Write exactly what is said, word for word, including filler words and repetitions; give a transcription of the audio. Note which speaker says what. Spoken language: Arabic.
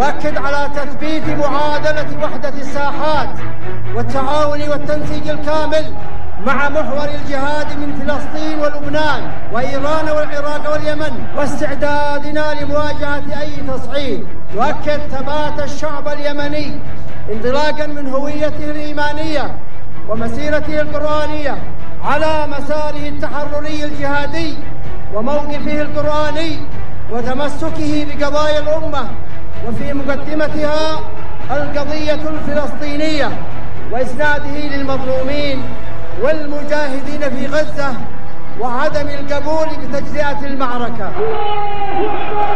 Speaker 1: يؤكد على تثبيت معادلة وحدة الساحات والتعاون والتنسيق الكامل مع محور الجهاد من فلسطين ولبنان وإيران والعراق واليمن، واستعدادنا لمواجهة أي تصعيد. يؤكد ثبات الشعب اليمني انطلاقا من هويته الإيمانية ومسيرته القرآنية على مساره التحرري الجهادي وموقفه القرآني وتمسكه بقضايا الأمة، وفي مقدمتها القضية الفلسطينية وإسناده للمظلومين والمجاهدين في غزة وعدم القبول بتجزئة المعركة.